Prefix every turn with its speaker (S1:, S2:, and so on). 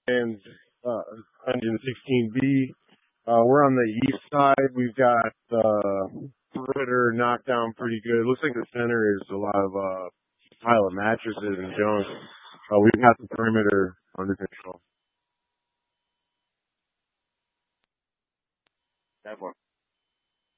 S1: and Engine 16B. We're on the east side. We've got the perimeter knocked down pretty good. Looks like the center is a lot of pile of mattresses and junk. We've got the perimeter under control.
S2: That one.